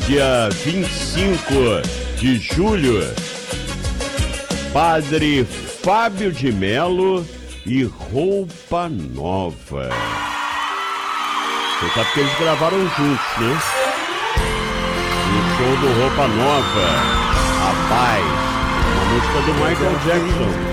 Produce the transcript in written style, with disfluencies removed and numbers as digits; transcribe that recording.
dia 25 de julho, Padre Fábio de Melo e Roupa Nova. Você sabe que eles gravaram juntos, né? No show do Roupa Nova, A Paz, uma música do Michael Jackson.